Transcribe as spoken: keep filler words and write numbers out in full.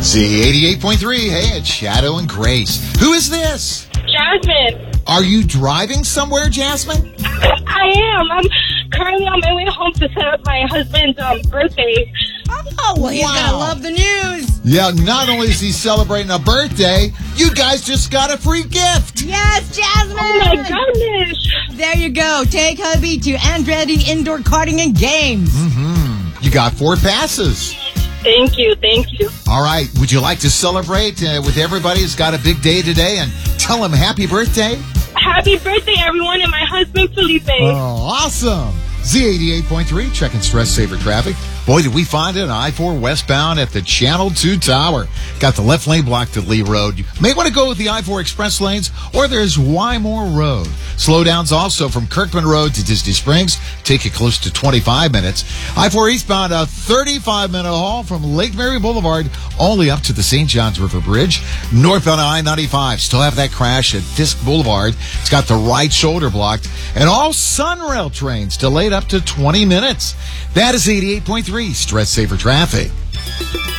Z eighty-eight point three, hey, it's Shadow and Grace. Who is this? Jasmine. Are you driving somewhere, Jasmine? I am. I'm currently on my way home to set up my husband's um, birthday. Oh, well, he's Wow. going to love the news. Yeah, not only is he celebrating a birthday, you guys just got a free gift. Yes, Jasmine. Oh, my goodness. There you go. Take hubby to Andretti Indoor Karting and Games. Mm-hmm. You got four passes. Thank you. Thank you. All right. Would you like to celebrate uh, with everybody who's got a big day today and tell them happy birthday? Happy birthday, everyone, and my husband, Felipe. Oh, awesome. Z eighty-eight point three, checking stress saver traffic. Boy, did we find it on I four westbound at the Channel two Tower. Got the left lane blocked at Lee Road. You may want to go with the I four express lanes, or there's Wymore Road. Slowdowns also from Kirkman Road to Disney Springs. Take you close to twenty-five minutes. I four eastbound, a thirty-five minute haul from Lake Mary Boulevard only up to the Saint Johns River Bridge. Northbound I ninety-five, still have that crash at Fisk Boulevard. It's got the right shoulder blocked. And all Sunrail trains delayed up to twenty minutes. That is eighty-eight point three Stress Saver Traffic.